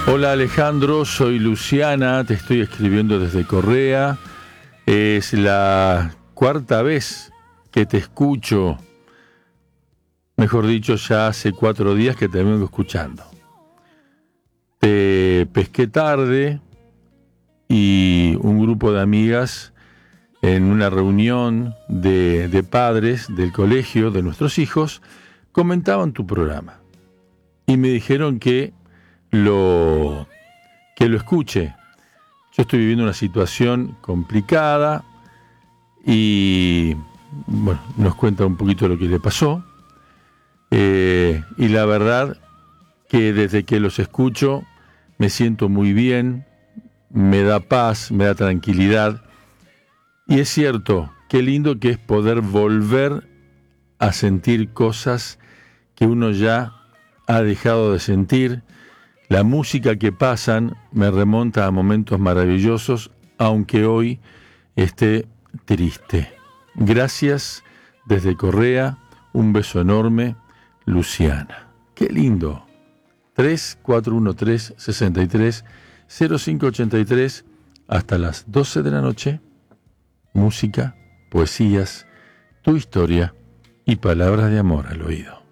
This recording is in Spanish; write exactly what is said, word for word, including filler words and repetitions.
Hola Alejandro, soy Luciana, te estoy escribiendo desde Correa. Es la cuarta vez que te escucho, mejor dicho, ya hace cuatro días que te vengo escuchando. Te pesqué tarde y un grupo de amigas en una reunión de, de padres del colegio de nuestros hijos comentaban tu programa y me dijeron que lo, que lo escuche. Yo estoy viviendo una situación complicada y bueno, nos cuenta un poquito lo que le pasó. Eh, y la verdad que desde que los escucho me siento muy bien, me da paz, me da tranquilidad. Y es cierto, qué lindo que es poder volver a sentir cosas que uno ya ha dejado de sentir. La música que pasan me remonta a momentos maravillosos, aunque hoy esté triste. Gracias desde Correa, un beso enorme, Luciana. Qué lindo. tres cuatro uno tres, seis tres, cero cinco ocho tres hasta las doce de la noche. Música, poesías, tu historia y palabras de amor al oído.